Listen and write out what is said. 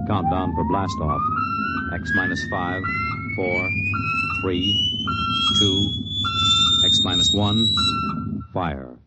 countdown for blast off. X minus 5, 4, 3, 2, X minus 1, fire.